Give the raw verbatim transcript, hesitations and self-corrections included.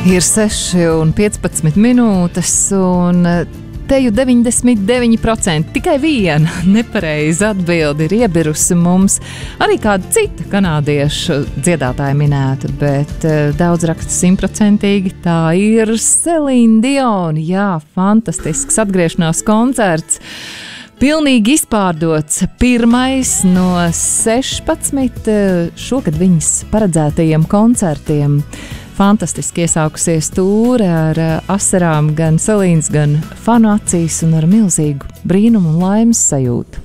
Ir seši un piecpadsmit minūtes, un te jau deviņdesmit deviņi procenti. Tikai viena nepareiza atbilde ir iebirusi mums. Arī kāda cita kanādiešu dziedātāja minēta, bet daudz raksta simtprocentīgi. Tā ir Celine Dion. Jā, fantastisks atgriešanās koncerts. Pilnīgi izpārdots, pirmais no sešpadsmit šogad viņas paredzētajiem koncertiem. Fantastiski iesākusies tūre ar asarām gan Celīnas, gan fanu acīs un ar milzīgu brīnumu un laimes sajūtu.